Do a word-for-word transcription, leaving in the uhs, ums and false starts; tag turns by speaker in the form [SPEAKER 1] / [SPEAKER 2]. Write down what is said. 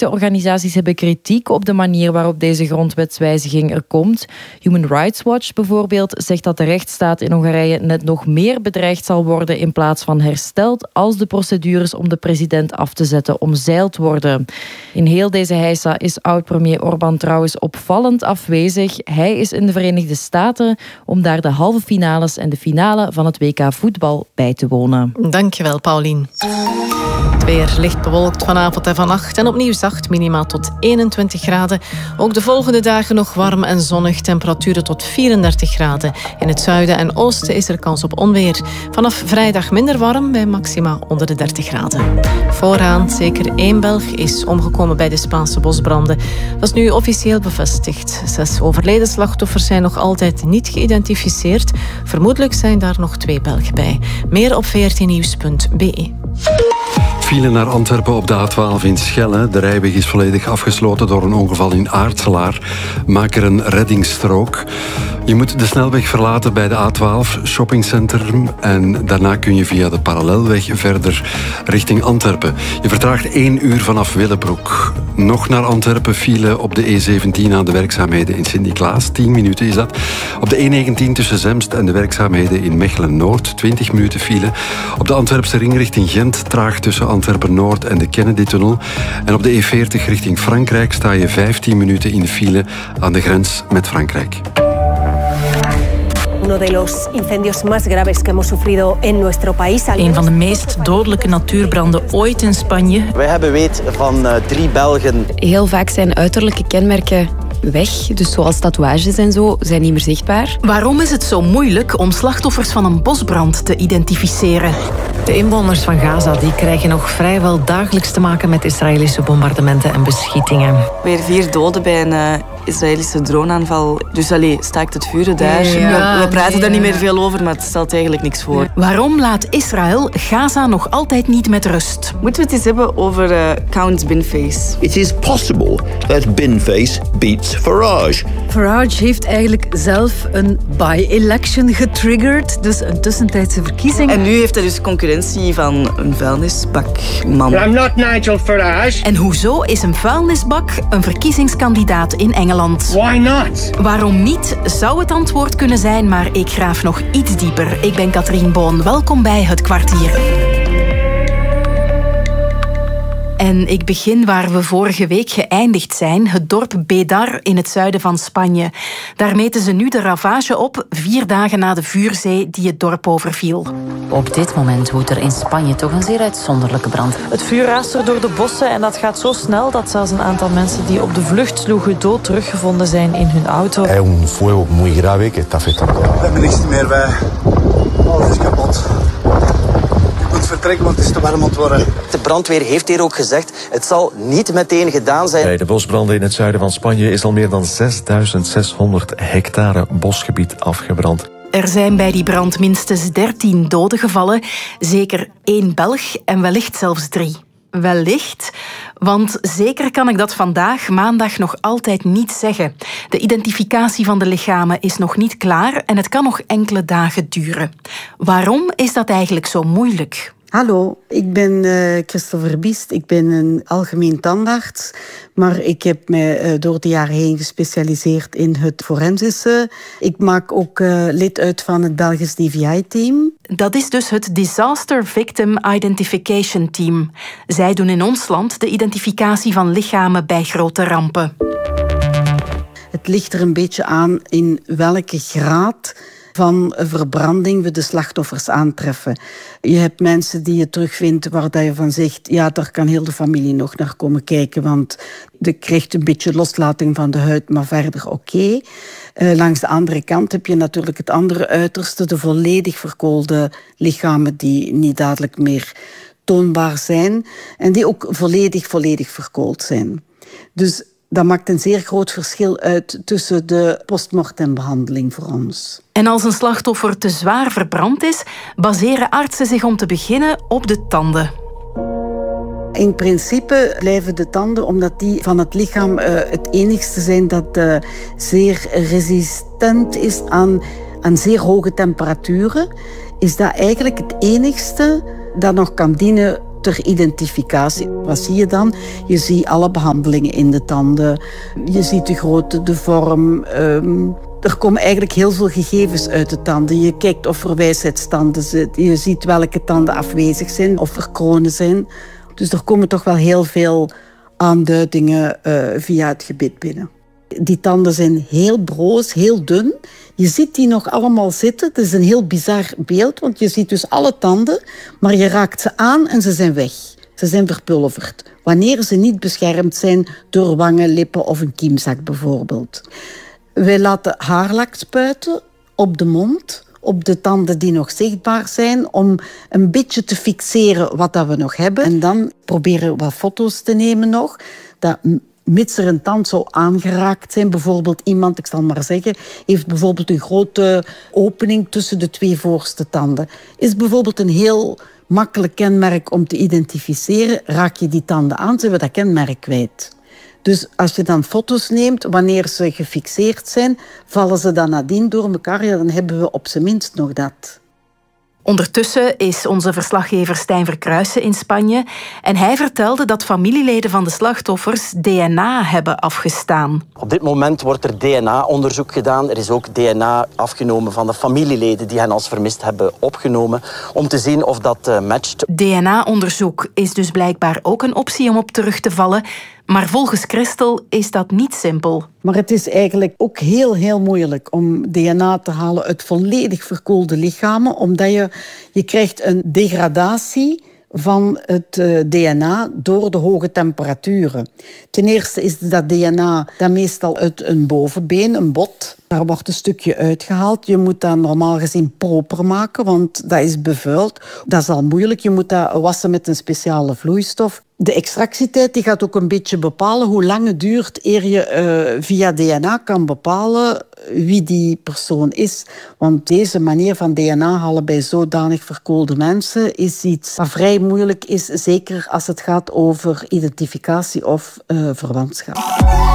[SPEAKER 1] mensenrechtenorganisaties hebben kritiek op de manier waarop deze grondwetswijziging er komt. Human Rights Watch bijvoorbeeld zegt dat de rechtsstaat in Hongarije net nog meer bedreigd zal worden in plaats van hersteld als de procedures om de president af te zetten omzeild worden. In heel deze heisa is oud-premier Orbán trouwens opvallend afwezig. Hij is in de Verenigde Staten om daar de halve finales en de finale van het W K voetbal bij te wonen.
[SPEAKER 2] Dankjewel, Paulien. Het weer licht bewolkt vanavond en vannacht en opnieuw zacht, minima tot eenentwintig graden. Ook de volgende dagen nog warm en zonnig, temperaturen tot vierendertig graden. In het zuiden en oosten is er kans op onweer. Vanaf vrijdag minder warm, bij maxima onder de dertig graden. Vooraan zeker één Belg is omgekomen bij de Spaanse bosbranden. Dat is nu officieel bevestigd. Zes overleden slachtoffers zijn nog altijd niet geïdentificeerd. Vermoedelijk zijn daar nog twee Belgen bij. Meer op veertien nieuws punt b e.
[SPEAKER 3] File naar Antwerpen op de A twaalf in Schelle. De rijweg is volledig afgesloten door een ongeval in Aartselaar. Maak er een reddingsstrook. Je moet de snelweg verlaten bij de A twaalf shoppingcentrum en daarna kun je via de parallelweg verder richting Antwerpen. Je vertraagt één uur vanaf Willebroek. Nog naar Antwerpen file op de E zeventien aan de werkzaamheden in Sint-Niklaas. tien minuten is dat. Op de E negentien tussen Zemst en de werkzaamheden in Mechelen-Noord. twintig minuten file. Op de Antwerpse ring richting Gent traag tussen Antwerpen-Noord en de Kennedy-tunnel. En op de E veertig richting Frankrijk sta je vijftien minuten in de file aan de grens met Frankrijk.
[SPEAKER 4] Een van de meest dodelijke natuurbranden ooit in Spanje.
[SPEAKER 5] Wij hebben weet van uh, drie Belgen.
[SPEAKER 6] Heel vaak zijn uiterlijke kenmerken weg, dus zoals tatoeages en zo, zijn niet meer zichtbaar.
[SPEAKER 4] Waarom is het zo moeilijk om slachtoffers van een bosbrand te identificeren?
[SPEAKER 2] De inwoners van Gaza die krijgen nog vrijwel dagelijks te maken met Israëlische bombardementen en beschietingen.
[SPEAKER 7] Weer vier doden bij een uh, Israëlische droneaanval. Dus allee, staakt het vuren daar. Ja, we, we praten daar niet meer veel over, maar het stelt eigenlijk niks voor.
[SPEAKER 4] Waarom laat Israël Gaza nog altijd niet met rust?
[SPEAKER 7] Moeten we het eens hebben over uh, Count Binface?
[SPEAKER 8] It is possible that Binface beats Farage.
[SPEAKER 9] Farage heeft eigenlijk zelf een by-election getriggerd, dus een tussentijdse verkiezing.
[SPEAKER 7] En nu heeft hij dus concurrentie van een vuilnisbakman.
[SPEAKER 10] I'm not Nigel Farage.
[SPEAKER 4] En hoezo is een vuilnisbak een verkiezingskandidaat in Engeland?
[SPEAKER 10] Why not?
[SPEAKER 4] Waarom niet, zou het antwoord kunnen zijn, maar ik graaf nog iets dieper. Ik ben Katrien Boon, welkom bij Het Kwartier. En ik begin waar we vorige week geëindigd zijn, het dorp Bédar in het zuiden van Spanje. Daar meten ze nu de ravage op, vier dagen na de vuurzee die het dorp overviel.
[SPEAKER 11] Op dit moment woedt er in Spanje toch een zeer uitzonderlijke brand.
[SPEAKER 12] Het vuur raast er door de bossen en dat gaat zo snel dat zelfs een aantal mensen die op de vlucht sloegen dood teruggevonden zijn in hun auto.
[SPEAKER 13] Es un fuego muy grave que está afectando.
[SPEAKER 14] We hebben niks meer bij. Alles is kapot. Vertrekken, want het is te warm aan het worden.
[SPEAKER 5] De brandweer heeft hier ook gezegd, het zal niet meteen gedaan zijn.
[SPEAKER 15] Bij de bosbranden in het zuiden van Spanje is al meer dan zesduizend zeshonderd hectare bosgebied afgebrand.
[SPEAKER 4] Er zijn bij die brand minstens dertien doden gevallen, zeker één Belg en wellicht zelfs drie. Wellicht, want zeker kan ik dat vandaag, maandag, nog altijd niet zeggen. De identificatie van de lichamen is nog niet klaar en het kan nog enkele dagen duren. Waarom is dat eigenlijk zo moeilijk?
[SPEAKER 16] Hallo, ik ben uh, Christopher Biest. Ik ben een algemeen tandarts. Maar ik heb mij uh, door de jaren heen gespecialiseerd in het forensische. Ik maak ook uh, lid uit van het Belgisch D V I-team.
[SPEAKER 4] Dat is dus het Disaster Victim Identification Team. Zij doen in ons land de identificatie van lichamen bij grote rampen.
[SPEAKER 16] Het ligt er een beetje aan in welke graad van verbranding we de slachtoffers aantreffen. Je hebt mensen die je terugvindt waar je van zegt, ja, daar kan heel de familie nog naar komen kijken, want je krijgt een beetje loslating van de huid, maar verder oké. Okay. Uh, langs de andere kant heb je natuurlijk het andere uiterste, de volledig verkoolde lichamen die niet dadelijk meer toonbaar zijn en die ook volledig, volledig verkoold zijn. Dus dat maakt een zeer groot verschil uit tussen de postmortembehandeling voor ons.
[SPEAKER 4] En als een slachtoffer te zwaar verbrand is, baseren artsen zich om te beginnen op de tanden.
[SPEAKER 16] In principe blijven de tanden, omdat die van het lichaam uh, het enigste zijn dat uh, zeer resistent is aan, aan zeer hoge temperaturen, is dat eigenlijk het enigste dat nog kan dienen ter identificatie. Wat zie je dan? Je ziet alle behandelingen in de tanden. Je ziet de grootte, de vorm. Um, er komen eigenlijk heel veel gegevens uit de tanden. Je kijkt of er wijsheidstanden zitten. Je ziet welke tanden afwezig zijn of er kronen zijn. Dus er komen toch wel heel veel aanduidingen uh, via het gebit binnen. Die tanden zijn heel broos, heel dun. Je ziet die nog allemaal zitten. Het is een heel bizar beeld, want je ziet dus alle tanden, maar je raakt ze aan en ze zijn weg. Ze zijn verpulverd. Wanneer ze niet beschermd zijn door wangen, lippen of een kiemzak bijvoorbeeld. Wij laten haarlak spuiten op de mond, op de tanden die nog zichtbaar zijn, om een beetje te fixeren wat dat we nog hebben. En dan proberen we wat foto's te nemen nog. Dat, mits er een tand zou aangeraakt zijn, bijvoorbeeld iemand, ik zal maar zeggen, heeft bijvoorbeeld een grote opening tussen de twee voorste tanden. Is bijvoorbeeld een heel makkelijk kenmerk om te identificeren. Raak je die tanden aan, zijn we dat kenmerk kwijt. Dus als je dan foto's neemt, wanneer ze gefixeerd zijn, vallen ze dan nadien door elkaar, ja, dan hebben we op zijn minst nog dat.
[SPEAKER 4] Ondertussen is onze verslaggever Stijn Verkruijsen in Spanje en hij vertelde dat familieleden van de slachtoffers D N A hebben afgestaan.
[SPEAKER 5] Op dit moment wordt er D N A-onderzoek gedaan. Er is ook D N A afgenomen van de familieleden die hen als vermist hebben opgenomen, om te zien of dat uh, matcht.
[SPEAKER 4] D N A-onderzoek is dus blijkbaar ook een optie om op terug te vallen. Maar volgens Christel is dat niet simpel.
[SPEAKER 16] Maar het is eigenlijk ook heel, heel moeilijk om D N A te halen uit volledig verkoelde lichamen, omdat je, je krijgt een degradatie van het uh, D N A door de hoge temperaturen. Ten eerste is dat D N A dat meestal uit een bovenbeen, een bot. Daar wordt een stukje uitgehaald. Je moet dat normaal gezien proper maken, want dat is bevuild. Dat is al moeilijk. Je moet dat wassen met een speciale vloeistof. De extractietijd die gaat ook een beetje bepalen hoe lang het duurt eer je uh, via D N A kan bepalen wie die persoon is. Want deze manier van D N A halen bij zodanig verkoolde mensen is iets wat vrij moeilijk is, zeker als het gaat over identificatie of uh, verwantschap.